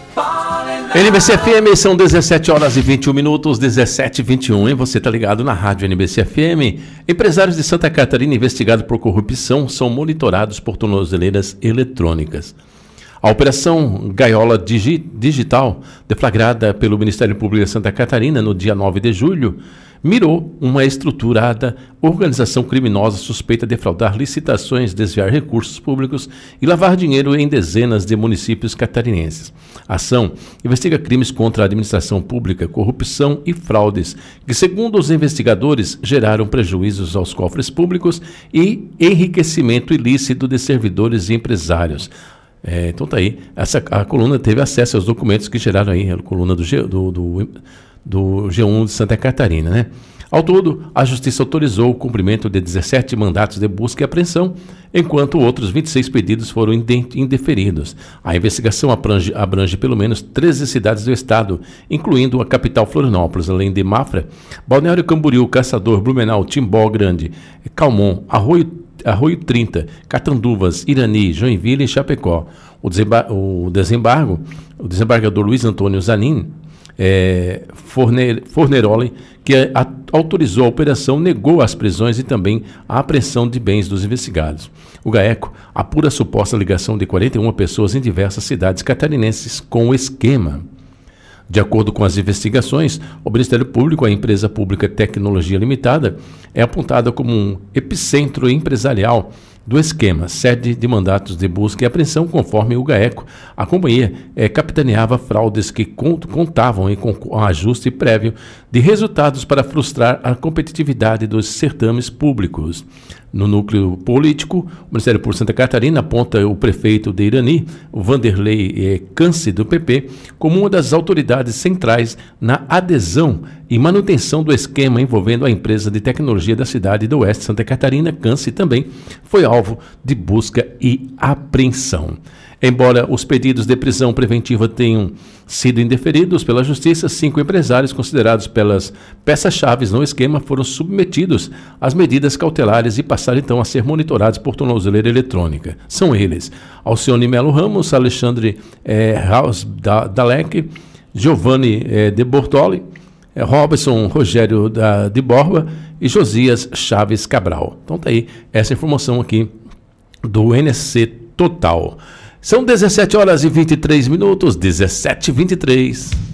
NBC FM, são 17 horas e 21 minutos, 17h21, e você tá ligado na rádio NBC FM. Empresários de Santa Catarina investigados por corrupção são monitorados por tornozeleiras eletrônicas. A Operação Gaiola Digital, deflagrada pelo Ministério Público de Santa Catarina no dia 9 de julho, mirou uma estruturada organização criminosa suspeita de fraudar licitações, desviar recursos públicos e lavar dinheiro em dezenas de municípios catarinenses. A ação investiga crimes contra a administração pública, corrupção e fraudes, que, segundo os investigadores, geraram prejuízos aos cofres públicos e enriquecimento ilícito de servidores e empresários. Então tá aí, a coluna teve acesso aos documentos que geraram aí a coluna do G1 de Santa Catarina, né? Ao todo, a Justiça autorizou o cumprimento de 17 mandatos de busca e apreensão, enquanto outros 26 pedidos foram indeferidos. A investigação abrange pelo menos 13 cidades do estado, incluindo a capital Florianópolis, além de Mafra, Balneário Camboriú, Caçador, Blumenau, Timbó Grande, Calmon, Arroio 30, Catanduvas, Irani, Joinville e Chapecó. O desembargador Luiz Antônio Zanin Forneroli, que autorizou a operação, negou as prisões e também a apreensão de bens dos investigados. O GAECO apura a suposta ligação de 41 pessoas em diversas cidades catarinenses com o esquema. De acordo com as investigações, o Ministério Público, a empresa pública Tecnologia Limitada, é apontada como um epicentro empresarial do esquema, sede de mandatos de busca e apreensão, conforme o GAECO. A companhia capitaneava fraudes que contavam com ajuste prévio de resultados para frustrar a competitividade dos certames públicos. No núcleo político, o Ministério Público de Santa Catarina aponta o prefeito de Irani, o Vanderlei Canci, do PP, como uma das autoridades centrais na adesão e manutenção do esquema envolvendo a empresa de tecnologia da cidade do Oeste de Santa Catarina. Canci também foi alvo de busca e apreensão. Embora os pedidos de prisão preventiva tenham sido indeferidos pela Justiça, 5 empresários considerados pelas peças-chave no esquema foram submetidos às medidas cautelares e passaram então a ser monitorados por tornozeleira eletrônica. São eles: Alcione Melo Ramos, Alexandre Raus Dalek, Giovanni de Bortoli, Robson Rogério de Borba e Josias Chaves Cabral. Então tá aí essa informação aqui do NSC Total. São 17 horas e 23 minutos, 17h23.